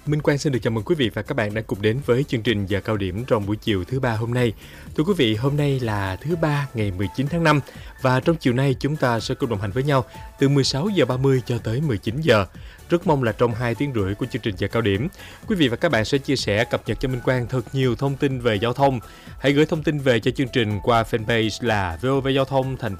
Minh Quang xin được chào mừng quý vị và các bạn đã cùng đến với chương trình Giờ Cao Điểm trong buổi chiều thứ ba hôm nay. Thưa quý vị, hôm nay là thứ ba ngày 19 tháng 5 và trong chiều nay chúng ta sẽ cùng đồng hành với nhau từ 16 giờ 30 cho tới 19 giờ. Rất mong là trong 2 tiếng rưỡi của chương trình Giờ Cao Điểm, quý vị và các bạn sẽ chia sẻ cập nhật cho Minh Quang thật nhiều thông tin về giao thông. Hãy gửi thông tin về cho chương trình qua fanpage là VOV Giao thông Thành